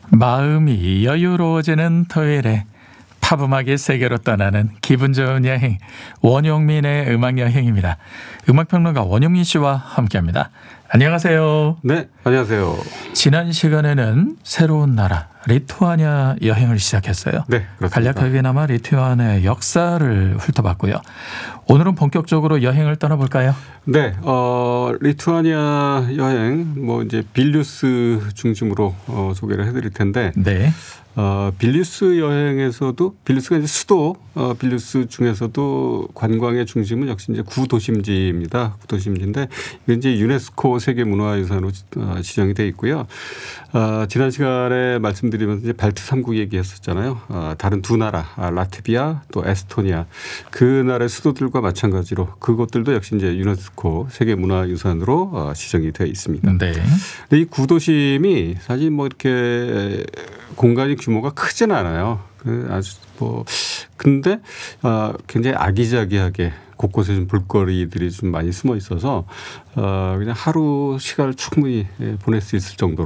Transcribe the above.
마음이 여유로워지는 토요일에 팝음악의 세계로 떠나는 기분 좋은 여행, 원용민의 음악 여행입니다. 음악평론가 원용민 씨와 함께합니다. 안녕하세요. 네, 안녕하세요. 지난 시간에는 새로운 나라 리투아니아 여행을 시작했어요. 네, 그렇습니다. 간략하게나마 리투아니아의 역사를 훑어봤고요. 오늘은 본격적으로 여행을 떠나볼까요? 네, 리투아니아 여행 이제 빌뉴스 중심으로 소개를 해드릴 텐데. 네. 빌뉴스 여행에서도 빌뉴스가 이제 수도 빌뉴스 중에서도 관광의 중심은 역시 이제 구도심지입니다. 구도심지인데 이게 이제 유네스코 세계문화유산으로 지정이 돼 있고요. 지난 시간에 말씀드리면서 이제 발트 3국 얘기했었잖아요. 다른 두 나라 라트비아 또 에스토니아 그 나라의 수도들과 마찬가지로 그것들도 역시 이제 유네스코 세계문화유산으로 지정이 되어 있습니다. 네. 이 구도심이 사실 이렇게 공간이 규모가 크진 않아요. 아주 근데 굉장히 아기자기하게 곳곳에 좀 볼거리들이 좀 많이 숨어 있어서 그냥 하루 시간을 충분히 보낼 수 있을 정도로